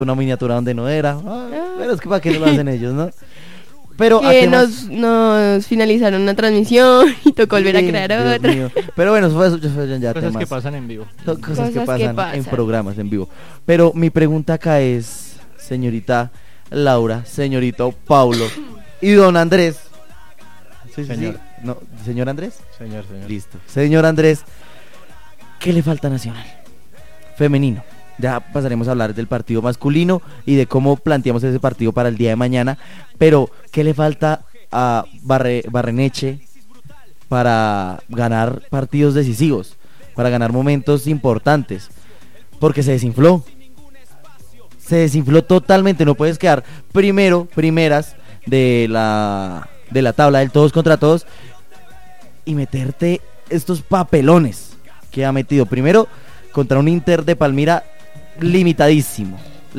una miniatura donde no era. Pero es que para qué lo hacen ellos, ¿no? Pero que nos finalizaron una transmisión y tocó volver a crear Dios otra. Mío. Pero bueno, eso ya cosas temas que pasan en vivo. Cosas que pasan en programas en vivo. Pero mi pregunta acá es, señorita Laura, señorito Paulo y don Andrés. Sí, señor. Sí. No, ¿señor Andrés? Señor. Listo. Señor Andrés, ¿qué le falta a Nacional? Femenino. Ya pasaremos a hablar del partido masculino y de cómo planteamos ese partido para el día de mañana. Pero, ¿qué le falta a Barreneche para ganar partidos decisivos? Para ganar momentos importantes. Porque se desinfló. Se desinfló totalmente. No puedes quedar primeras de la tabla del todos contra todos y meterte estos papelones que ha metido. Primero, contra un Inter de Palmira limitadísimo.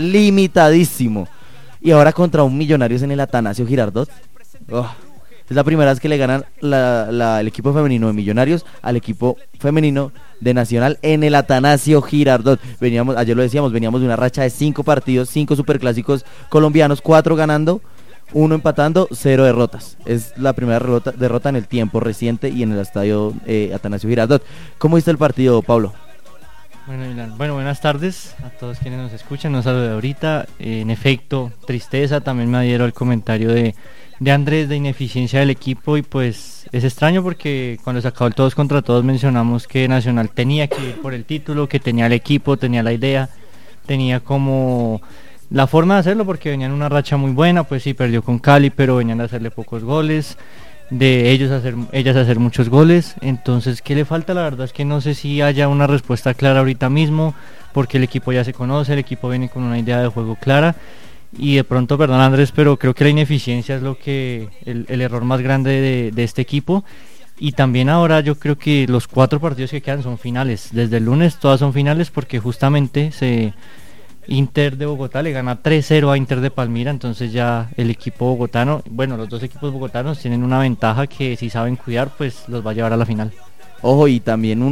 Y ahora contra un Millonarios en el Atanasio Girardot. Es la primera vez que le ganan el equipo femenino de Millonarios al equipo femenino de Nacional en el Atanasio Girardot. Ayer lo decíamos, veníamos de una racha de 5 partidos, 5 superclásicos colombianos, 4 ganando, 1 empatando, 0 derrotas. Es la primera derrota en el tiempo reciente y en el estadio Atanasio Girardot. ¿Cómo viste el partido, Pablo? Bueno, buenas tardes a todos quienes nos escuchan, nos saludo ahorita. En efecto, tristeza, también me adhiero al comentario de Andrés de ineficiencia del equipo, y pues es extraño porque cuando se acabó el todos contra todos mencionamos que Nacional tenía que ir por el título, que tenía el equipo, tenía la idea, tenía como la forma de hacerlo porque venían una racha muy buena. Pues sí, perdió con Cali, pero venían a hacerle pocos goles, de ellas hacer muchos goles. Entonces, ¿qué le falta? La verdad es que no sé si haya una respuesta clara ahorita mismo, porque el equipo ya se conoce, el equipo viene con una idea de juego clara, y de pronto, perdón Andrés, pero creo que la ineficiencia es lo que el error más grande de este equipo. Y también ahora yo creo que los 4 partidos que quedan son finales, desde el lunes todas son finales, porque justamente Inter de Bogotá le gana 3-0 a Inter de Palmira. Entonces ya el equipo bogotano, bueno, los dos equipos bogotanos tienen una ventaja que si saben cuidar, pues los va a llevar a la final. Ojo, y también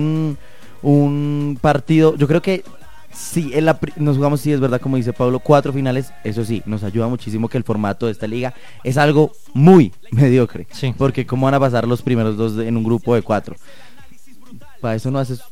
un partido, yo creo que sí, nos jugamos, sí, es verdad, como dice Pablo, 4 finales. Eso sí, nos ayuda muchísimo que el formato de esta liga es algo muy mediocre, sí. Porque cómo van a pasar los primeros 2 en un grupo de 4. Para eso no haces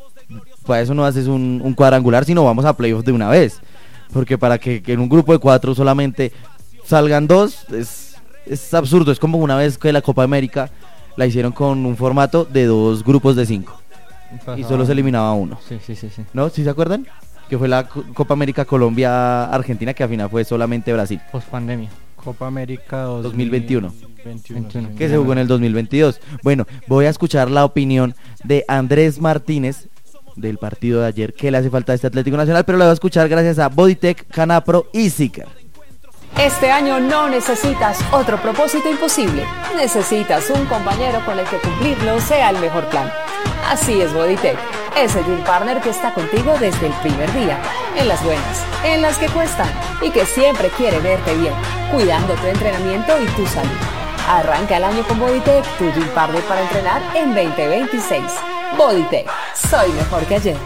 un cuadrangular, sino vamos a playoffs de una vez. Porque para que en un grupo de 4 solamente salgan 2 es absurdo. Es como una vez que la Copa América la hicieron con un formato de 2 grupos de 5 y solo se eliminaba uno. Sí. ¿No? ¿Sí se acuerdan? Que fue la Copa América Colombia-Argentina, que al final fue solamente Brasil. Post pandemia. Copa América 2021. 21. Que se jugó en el 2022. Bueno, voy a escuchar la opinión de Andrés Martínez del partido de ayer. ¿Qué le hace falta a este Atlético Nacional? Pero lo voy a escuchar gracias a Bodytech, Canapro y Seeker. Este año no necesitas otro propósito imposible. Necesitas un compañero con el que cumplirlo sea el mejor plan. Así es Bodytech, ese gym partner que está contigo desde el primer día, en las buenas, en las que cuestan, y que siempre quiere verte bien, cuidando tu entrenamiento y tu salud. Arranca el año con Bodytech, tu gym partner para entrenar en 2026. Bodytech, soy mejor que ayer.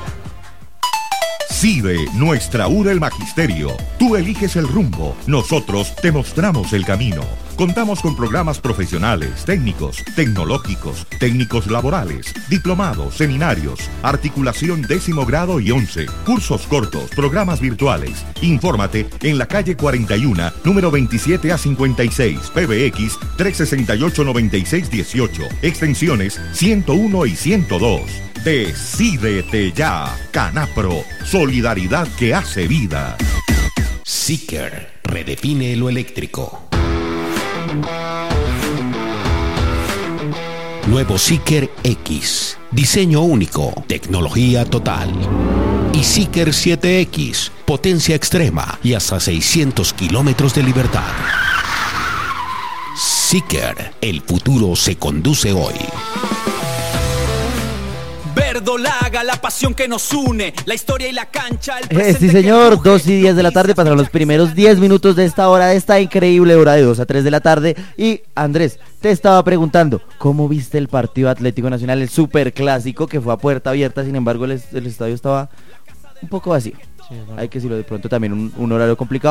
CIDE, nuestra URA el Magisterio. Tú eliges el rumbo, nosotros te mostramos el camino. Contamos con programas profesionales, técnicos, tecnológicos, técnicos laborales, diplomados, seminarios, articulación 10º grado y 11, cursos cortos, programas virtuales. Infórmate en la calle 41, número 27 a 56, PBX 368-9618, extensiones 101 y 102. Decídete ya, Canapro, solidaridad que hace vida. Seeker, redefine lo eléctrico. Nuevo Seeker X, diseño único, tecnología total. Y Seeker 7X, potencia extrema y hasta 600 kilómetros de libertad. Seeker, el futuro se conduce hoy. Verdolaga, la pasión que nos une, la historia y la cancha. Sí, señor, 2:10 de la tarde, pasaron los primeros 10 minutos de esta hora, de esta increíble hora de 2 a 3 de la tarde. Y Andrés, te estaba preguntando, ¿cómo viste el partido Atlético Nacional, el superclásico que fue a puerta abierta? Sin embargo, el estadio estaba un poco vacío. Sí, es verdad. Hay que decirlo, de pronto también un horario complicado.